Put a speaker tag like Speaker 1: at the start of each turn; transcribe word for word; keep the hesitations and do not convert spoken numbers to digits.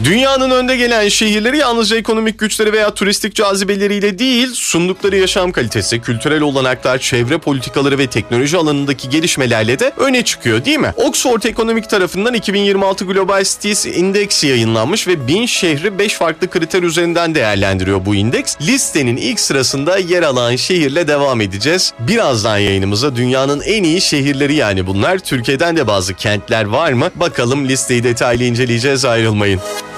Speaker 1: Dünyanın önde gelen şehirleri yalnızca ekonomik güçleri veya turistik cazibeleriyle değil, sundukları yaşam kalitesi, kültürel olanaklar, çevre politikaları ve teknoloji alanındaki gelişmelerle de öne çıkıyor, değil mi? Oxford Economic tarafından iki bin yirmi altı Global Cities Index yayınlanmış ve bin şehri beş farklı kriter üzerinden değerlendiriyor bu indeks. Listenin ilk sırasında yer alan şehirle devam edeceğiz. Birazdan yayınımıza dünyanın en iyi şehirleri, yani bunlar. Türkiye'den de bazı kentler var mı? Bakalım, listeyi detaylı inceleyeceğiz, ayrılmayın.